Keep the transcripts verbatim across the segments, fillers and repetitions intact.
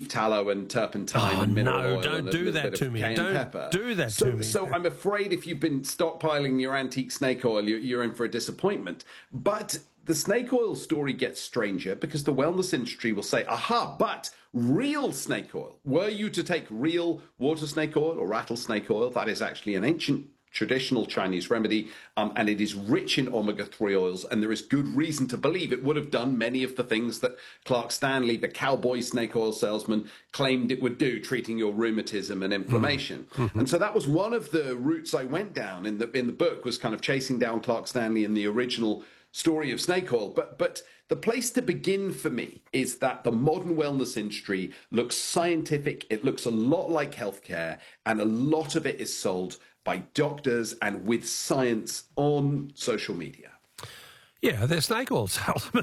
beef tallow and turpentine Oh, and mineral no, oil don't and a do little that bit to of me. cayenne Don't pepper. do that so, to me. So I'm afraid if you've been stockpiling your antique snake oil, you're, you're in for a disappointment. But the snake oil story gets stranger because the wellness industry will say, aha, but real snake oil. Were you to take real water snake oil or rattlesnake oil, that is actually an ancient traditional Chinese remedy, um, and it is rich in omega three oils, and there is good reason to believe it would have done many of the things that Clark Stanley, the cowboy snake oil salesman, claimed it would do, treating your rheumatism and inflammation. Mm-hmm. And so that was one of the routes I went down in the in the book, was kind of chasing down Clark Stanley and the original story of snake oil. But but the place to begin for me is that the modern wellness industry looks scientific. It looks a lot like healthcare, and a lot of it is sold by doctors and with science on social media. Yeah, they're snake oil salesmen.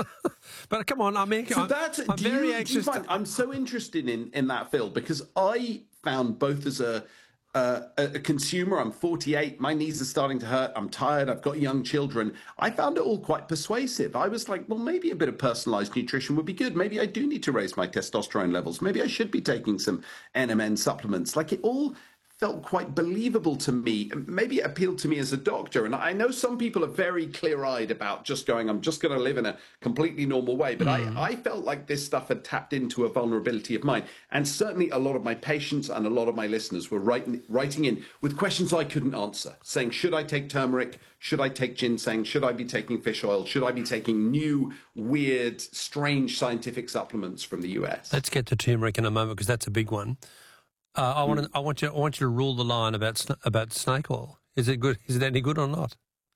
But come on, I mean, so I'm, that's, I'm do very you, anxious. do you find, to... I'm so interested in, in that field because I found both as a, uh, a consumer, I'm forty-eight, my knees are starting to hurt, I'm tired, I've got young children. I found it all quite persuasive. I was like, well, maybe a bit of personalized nutrition would be good. Maybe I do need to raise my testosterone levels. Maybe I should be taking some N M N supplements. Like it all felt quite believable to me. Maybe it appealed to me as a doctor. And I know some people are very clear-eyed about just going, I'm just going to live in a completely normal way. But mm. I, I felt like this stuff had tapped into a vulnerability of mine. And certainly a lot of my patients and a lot of my listeners were writing, writing in with questions I couldn't answer, saying, should I take turmeric? Should I take ginseng? Should I be taking fish oil? Should I be taking new, weird, strange scientific supplements from the U S? Let's get to turmeric in a moment because that's a big one. Uh, I want to. I want you. I want you to rule the line about about snake oil. Is it good? Is it any good or not?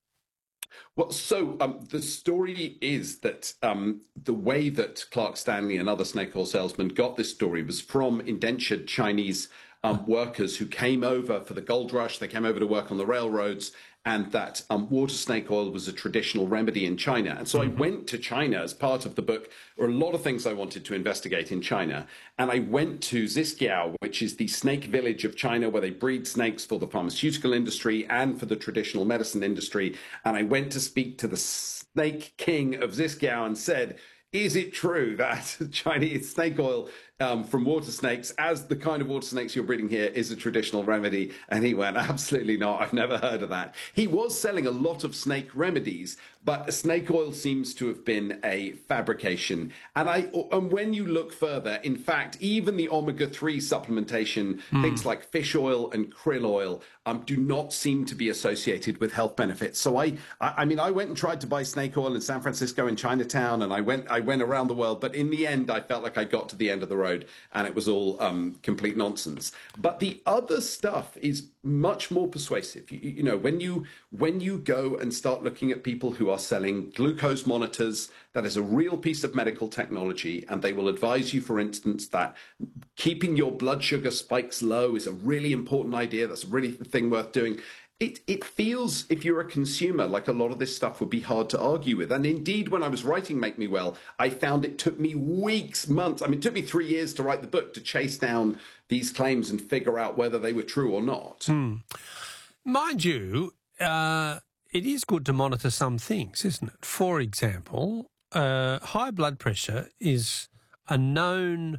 Well, so um, the story is that um, the way that Clark Stanley and other snake oil salesmen got this story was from indentured Chinese um, workers who came over for the gold rush. They came over to work on the railroads, and that um, water snake oil was a traditional remedy in China. And so mm-hmm. I went to China as part of the book. There were a lot of things I wanted to investigate in China. And I went to Zizkiao, which is the snake village of China, where they breed snakes for the pharmaceutical industry and for the traditional medicine industry. And I went to speak to the snake king of Zizkiao and said, is it true that Chinese snake oil um, from water snakes, as the kind of water snakes you're breeding here, is a traditional remedy? And he went, absolutely not. I've never heard of that. He was selling a lot of snake remedies, but snake oil seems to have been a fabrication. And I, and when you look further, in fact, even the omega three supplementation, mm. things like fish oil and krill oil, um, do not seem to be associated with health benefits. So I, I, I mean, I went and tried to buy snake oil in San Francisco and Chinatown, and I went, I went around the world, but in the end, I felt like I got to the end of the road and it was all um, complete nonsense. But the other stuff is much more persuasive. You, you know, when you when you go and start looking at people who are selling glucose monitors, that is a real piece of medical technology, and they will advise you, for instance, that keeping your blood sugar spikes low is a really important idea. That's a really thing worth doing. It, it feels, if you're a consumer, like a lot of this stuff would be hard to argue with. And indeed, when I was writing Make Me Well, I found it took me weeks, months. I mean, it took me three years to write the book to chase down these claims and figure out whether they were true or not. Hmm. Mind you, uh, it is good to monitor some things, isn't it? For example, uh, high blood pressure is a known,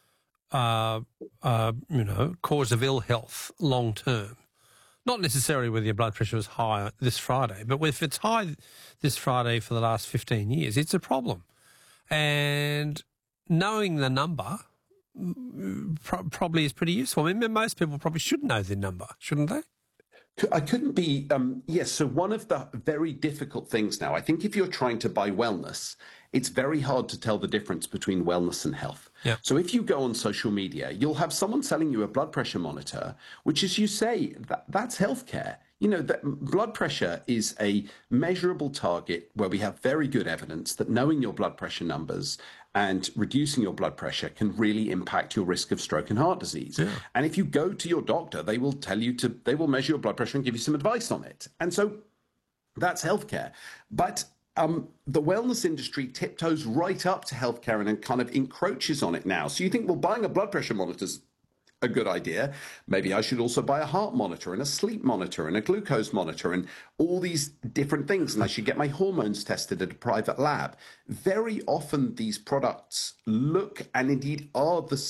uh, uh, you know, cause of ill health long term. Not necessarily whether your blood pressure was high this Friday, but if it's high this Friday for the last fifteen years, it's a problem. And knowing the number pro- probably is pretty useful. I mean, most people probably should know their number, shouldn't they? I couldn't be, um, yes, so one of the very difficult things now, I think if you're trying to buy wellness, it's very hard to tell the difference between wellness and health. Yeah. So if you go on social media, you'll have someone selling you a blood pressure monitor, which, as you say, that, that's healthcare. You know, that blood pressure is a measurable target where we have very good evidence that knowing your blood pressure numbers and reducing your blood pressure can really impact your risk of stroke and heart disease. Yeah. And if you go to your doctor, they will tell you to, they will measure your blood pressure and give you some advice on it. And so that's healthcare. But um, the wellness industry tiptoes right up to healthcare and, and kind of encroaches on it now. So you think, well, buying a blood pressure monitor's a good idea. Maybe I should also buy a heart monitor and a sleep monitor and a glucose monitor and all these different things. And I should get my hormones tested at a private lab. Very often these products look and indeed are the